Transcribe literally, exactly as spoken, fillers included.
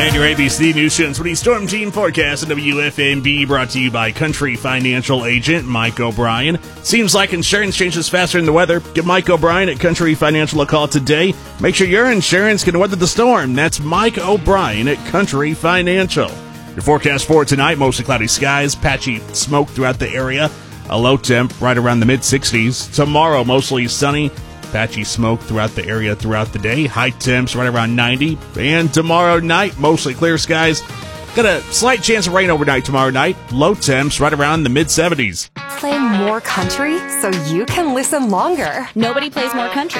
And your A B C News Channel twenty Storm Team Forecast at W F M B, brought to you by Country Financial Agent Mike O'Brien. Seems like insurance changes faster than the weather. Give Mike O'Brien at Country Financial a call today. Make sure your insurance can weather the storm. That's Mike O'Brien at Country Financial. Your forecast for tonight, mostly cloudy skies, patchy smoke throughout the area. A low temp right around the mid sixties. Tomorrow, mostly sunny. Patchy smoke throughout the area throughout the day. High temps right around ninety. And tomorrow night, mostly clear skies. Got a slight chance of rain overnight tomorrow night. Low temps right around the mid seventies. Play more country so you can listen longer. Nobody plays more country.